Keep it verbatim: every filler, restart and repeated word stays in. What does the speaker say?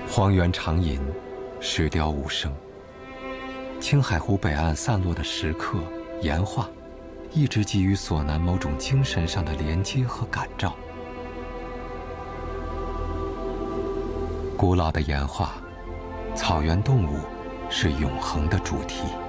荒原长吟，石雕无声。青海湖北岸散落的石刻、岩画，一直给予索南某种精神上的连接和感召。古老的岩画，草原动物是永恒的主题。